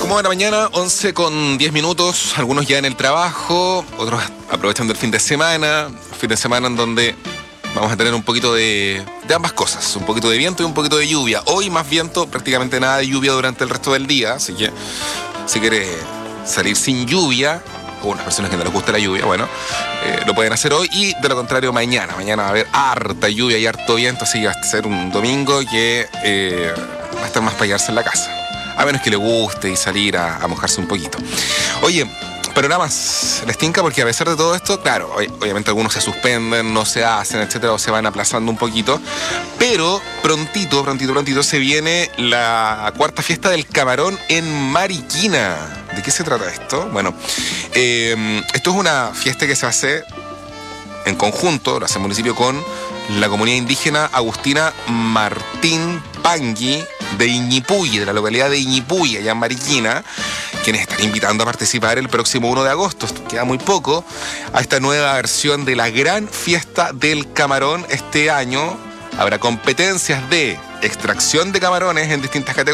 ¿Cómo va la mañana? 11:10, algunos ya en el trabajo, otros aprovechando el fin de semana en donde vamos a tener un poquito de ambas cosas, un poquito de viento y un poquito de lluvia. Hoy más viento, prácticamente nada de lluvia durante el resto del día, así que si quieres salir sin lluvia, o unas personas que no les gusta la lluvia, bueno, lo pueden hacer hoy, y de lo contrario mañana va a haber harta lluvia y harto viento, así que va a ser un domingo que va a estar más para quedarse en la casa, a menos que le guste y salir a mojarse un poquito. Oye, programas les tinca, porque a pesar de todo esto, claro, obviamente algunos se suspenden, no se hacen, etcétera, o se van aplazando un poquito, pero prontito se viene la cuarta fiesta del camarón en Mariquina. ¿De qué se trata esto? Bueno, esto es una fiesta que se hace en conjunto, lo hace el municipio con la comunidad indígena Agustina Martín Pangui de Iñipuy, de la localidad de Iñipuy, allá en Mariquina, quienes están invitando a participar el próximo 1 de agosto, queda muy poco, a esta nueva versión de la gran fiesta del camarón. Este año habrá competencias de extracción de camarones en distintas categorías.